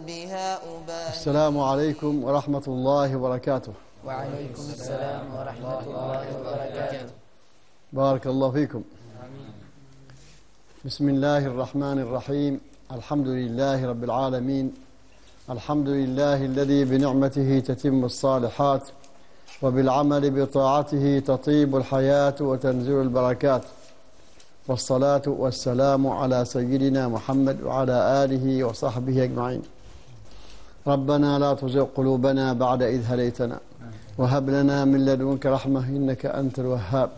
بها أباهي. السلام عليكم ورحمة الله وبركاته. وعليكم السلام ورحمة الله وبركاته. بارك الله فيكم. بسم الله الرحمن الرحيم. الحمد لله رب العالمين. الحمد لله الذي بنعمته تتم الصالحات وبالعمل بطاعته تطيب الحياة وتنزل البركات، والصلاة والسلام على سيدنا محمد وعلى آله وصحبه أجمعين. ربنا لا تزغ قلوبنا بعد إذ هديتنا وهب لنا من لدنك رحمة إنك أنت الوهاب.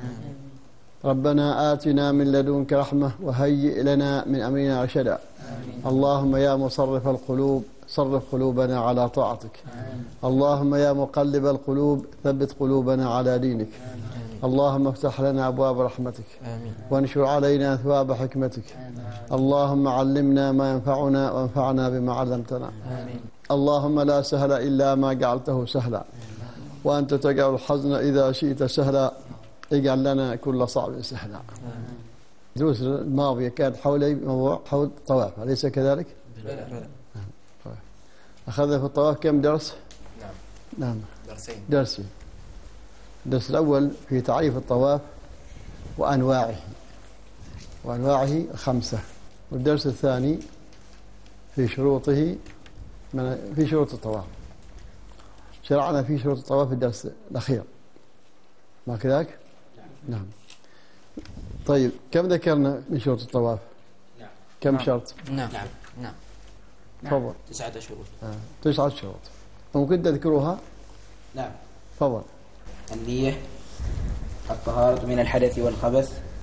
ربنا آتنا من لدنك رحمة وهيئ لنا من أمرنا رشدا. اللهم يا مصرف القلوب صرف قلوبنا على طاعتك. اللهم يا مقلب القلوب ثبت قلوبنا على دينك. اللهم افتح لنا أبواب رحمتك وانشر علينا ثواب حكمتك. اللهم علمنا ما ينفعنا وانفعنا بما علمتنا. اللهم لا سهل إلا ما جعلته سهلا، وأنت تجعل الحزن إذا شئت سهلا. اجعل لنا كل صعب سهلا. الدروس الماضية كانت حول موضوع حول الطواف، أليس كذلك؟ أخذنا في الطواف كم درس؟ نعم درسين. الدرس الأول في تعريف الطواف وأنواعه 5، والدرس الثاني في شروطه في شروط الطواف. شرعنا في شروط الطواف في الدرس الأخير، ما كذلك؟ نعم. طيب كم ذكرنا من شروط الطواف؟ كم شرط؟ نعم. تفضل. 9 شروط. 9 شروط. ممكن تذكروها؟ نعم. تفضل. النية، الطهارة من الحدث والخبث،